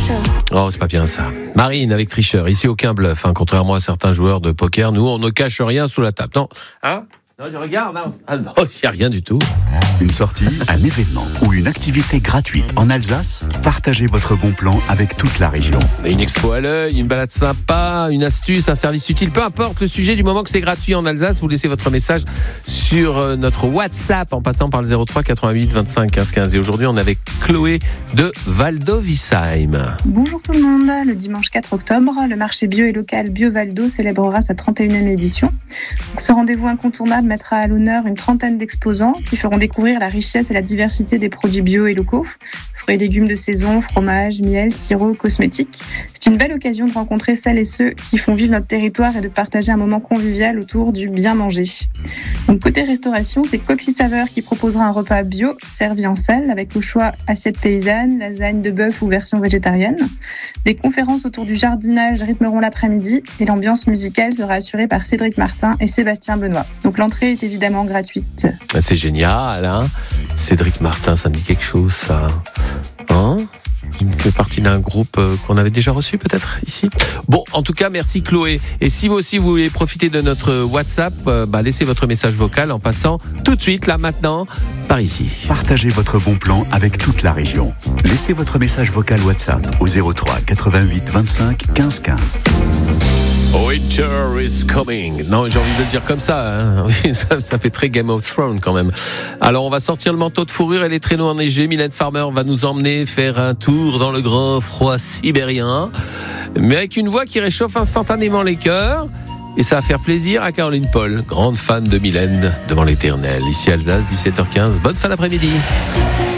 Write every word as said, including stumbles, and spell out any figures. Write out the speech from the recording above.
tricheur. Oh, c'est pas bien ça. Marine avec tricheur. Ici, aucun bluff, hein, contrairement à certains joueurs de poker. Nous, on ne cache rien sous la table. Non, hein? Non, je regarde. Hein. Ah non, il n'y a rien du tout. Une sortie, un événement ou une activité gratuite en Alsace? Partagez votre bon plan avec toute la région. Une expo à l'œil, une balade sympa, une astuce, un service utile, peu importe le sujet, du moment que c'est gratuit en Alsace, vous laissez votre message sur notre WhatsApp en passant par le zéro trois quatre-vingt-huit vingt-cinq quinze quinze. Et aujourd'hui, on est avec Chloé de Valdo-Visheim. Bonjour tout le monde. Le dimanche quatre octobre, le marché bio et local Bio Valdo célébrera sa trente et unième édition. Donc, ce rendez-vous incontournable mettra à l'honneur une trentaine d'exposants qui feront découvrir la richesse et la diversité des produits bio et locaux, fruits et légumes de saison, fromage, miel, sirop, cosmétiques. C'est une belle occasion de rencontrer celles et ceux qui font vivre notre territoire et de partager un moment convivial autour du bien manger. Donc côté restauration, c'est Coxy Saveur qui proposera un repas bio servi en salle avec au choix assiette paysanne, lasagne de bœuf ou version végétarienne. Des conférences autour du jardinage rythmeront l'après-midi et l'ambiance musicale sera assurée par Cédric Martin et Sébastien Benoît. Donc l'entrée est évidemment gratuite. C'est génial, hein? Cédric Martin, ça me dit quelque chose, ça. Hein? Il fait partie d'un groupe qu'on avait déjà reçu peut-être ici. Bon, en tout cas, merci Chloé. Et si vous aussi vous voulez profiter de notre WhatsApp, euh, bah, laissez votre message vocal en passant tout de suite, là maintenant, par ici. Partagez votre bon plan avec toute la région. Laissez votre message vocal WhatsApp au zéro trois quatre-vingt-huit vingt-cinq quinze quinze. Winter is coming. Non, j'ai envie de le dire comme ça, hein. Oui, ça, ça fait très Game of Thrones quand même. Alors, on va sortir le manteau de fourrure et les traîneaux enneigés. Mylène Farmer va nous emmener faire un tour dans le grand froid sibérien, mais avec une voix qui réchauffe instantanément les cœurs. Et ça va faire plaisir à Caroline Paul, grande fan de Mylène devant l'éternel. Ici Alsace, dix-sept heures quinze. Bonne fin d'après-midi.